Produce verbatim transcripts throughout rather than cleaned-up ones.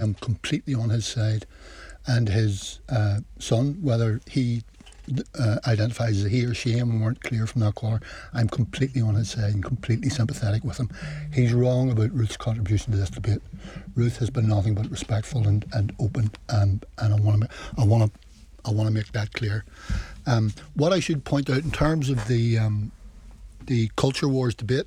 I'm completely on his side. And his uh, son, whether he uh, identifies as he or she, and we weren't clear from that caller, I'm completely on his side and completely sympathetic with him. He's wrong about Ruth's contribution to this debate. Ruth has been nothing but respectful and, and open, and, and I want to I want to I want to make that clear. Um, what I should point out in terms of the um, the culture wars debate,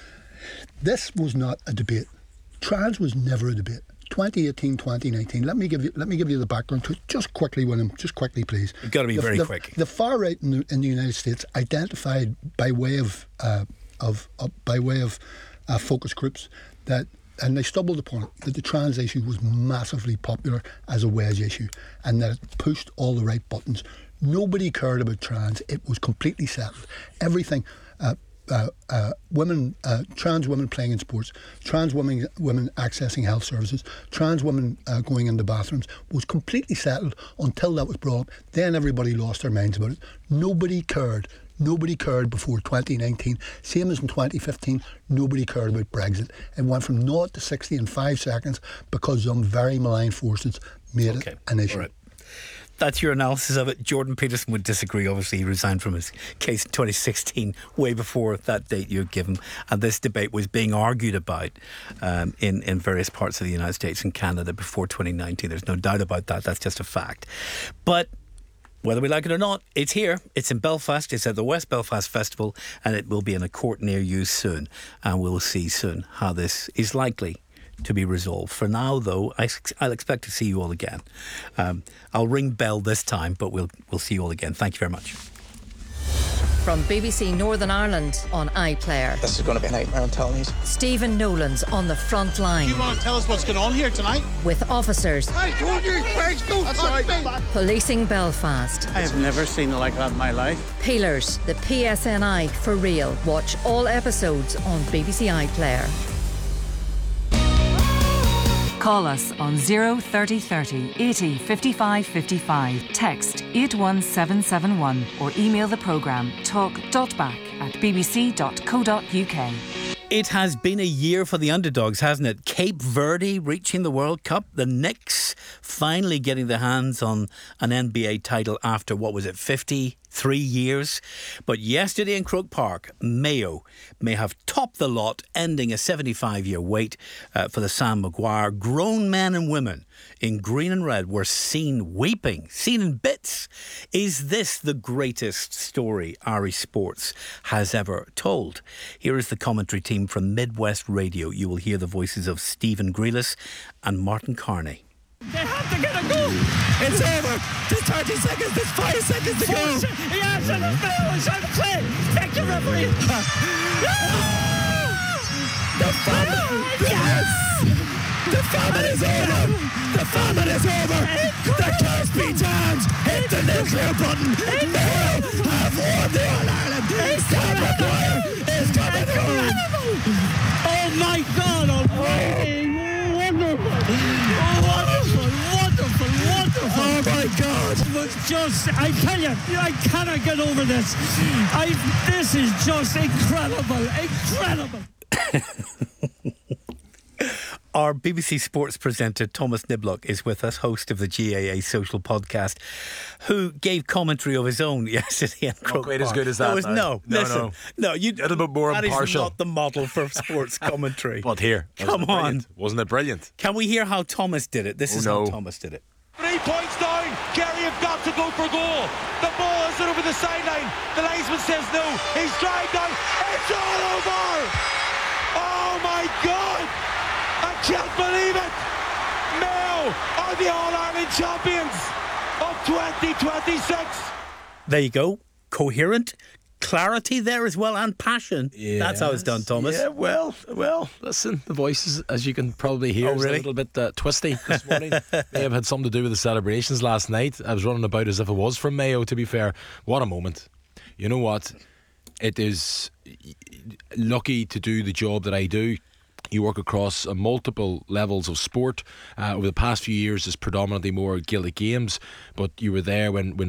this was not a debate. Trans was never a debate. twenty eighteen, twenty nineteen. Let me give you. Let me give you the background to it just quickly, William. Just quickly, please. You've got to be the, very the, quick. The far right in the, in the United States identified by way of uh, of uh, by way of uh, focus groups that, and they stumbled upon it, that the trans issue was massively popular as a wedge issue, and that it pushed all the right buttons. Nobody cared about trans. It was completely settled. Everything. Uh, Uh, uh, women, uh, trans women playing in sports, trans women, women accessing health services, trans women uh, going into bathrooms was completely settled until that was brought up. Then everybody lost their minds about it. Nobody cared. Nobody cared before twenty nineteen. Same as in twenty fifteen, nobody cared about Brexit. It went from naught to sixty in five seconds because some very malign forces made okay. it an issue. Right. That's your analysis of it. Jordan Peterson would disagree. Obviously, he resigned from his case in twenty sixteen, way before that date you'd given. And this debate was being argued about um, in, in various parts of the United States and Canada before twenty nineteen. There's no doubt about that. That's just a fact. But whether we like it or not, it's here. It's in Belfast. It's at the West Belfast Festival, and it will be in a court near you soon. And we'll see soon how this is likely to be resolved. For now, though, I, I'll expect to see you all again. Um, I'll ring bell this time, but we'll we'll see you all again. Thank you very much. From B B C Northern Ireland on iPlayer. This is going to be a nightmare, I'm telling you. Stephen Nolan's on the front line. You want to tell us what's going on here tonight? With officers. I told you, Craig, don't touch me. Policing Belfast. I have never seen it like that in my life. Peelers, the P S N I for real. Watch all episodes on B B C iPlayer. Call us on zero thirty thirty eighty fifty-five fifty-five. Text eight one seven seven one or email the programme talk.back at bbc.co.uk. It has been a year for the underdogs, hasn't it? Cape Verde reaching the World Cup. The Knicks finally getting their hands on an N B A title after, what was it, fifty-three years? But yesterday in Croke Park, Mayo may have topped the lot, ending a seventy-five-year wait uh, for the Sam Maguire. Grown men and women in green and red were seen weeping, seen in bits. Is this the greatest story Irish sports has ever told? Here is the commentary team from Midwest Radio. You will hear the voices of Stephen Grealish and Martin Carney. They have to get a goal. It's over. There's thirty seconds. There's five seconds to go. He has it. It's on the play. Take the referee. The famine. Yes. The famine is over. The famine is over. The curse be turned. Hit the nuclear button. Mayo have won the All-Ireland. Sam Maguire is coming through. Oh my God Almighty. Wonderful. Wonderful, wonderful, wonderful. Oh my God. It was just, I tell you, I cannot get over this. I, this is just incredible, incredible. Our B B C Sports presenter Thomas Niblock is with us, host of the G A A Social Podcast, who gave commentary of his own yesterday in Croke Not quite Park. as good as that. There was, no, no, listen, no, no. You, a little bit more that impartial. That is not the model for sports commentary. But here, come on, brilliant? Wasn't it brilliant? Can we hear how Thomas did it? This oh, is no. how Thomas did it. Three points down. Kerry have got to go for goal. The ball is over the sideline. The linesman says no. He's dragged down. It's all over. Oh my God. I can't believe it. Mayo are the All-Ireland champions of twenty twenty-six. There you go. Coherent. Clarity there as well, and passion. Yes. That's how it's done, Thomas. Yeah, well, well, listen, the voices, as you can probably hear, oh, really? is a little bit uh, twisty this morning. May have had something to do with the celebrations last night. I was running about as if it was from Mayo, to be fair. What a moment. You know what? It is lucky to do the job that I do. You work across uh, multiple levels of sport. Uh, over the past few years, it's predominantly more Gaelic games, but you were there when, when